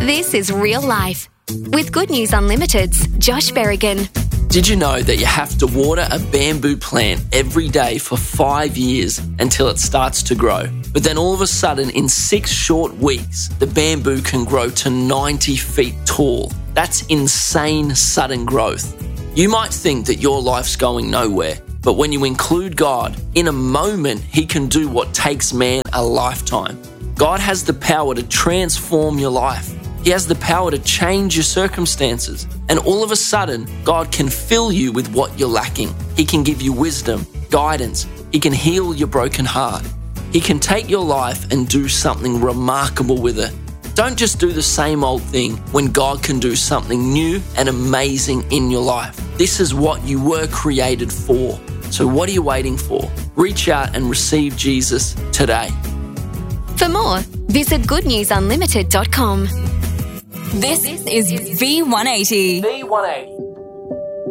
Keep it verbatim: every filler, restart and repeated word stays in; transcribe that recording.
This is Real Life with Good News Unlimited's Josh Berrigan. Did you know that you have to water a bamboo plant every day for five years until it starts to grow? But then all of a sudden, in six short weeks, the bamboo can grow to ninety feet tall. That's insane sudden growth. You might think that your life's going nowhere, but when you include God, in a moment, He can do what takes man a lifetime. God has the power to transform your life. He has the power to change your circumstances. And all of a sudden, God can fill you with what you're lacking. He can give you wisdom, guidance. He can heal your broken heart. He can take your life and do something remarkable with it. Don't just do the same old thing when God can do something new and amazing in your life. This is what you were created for. So what are you waiting for? Reach out and receive Jesus today. For more, visit good news unlimited dot com. This is V one eighty. V one eighty.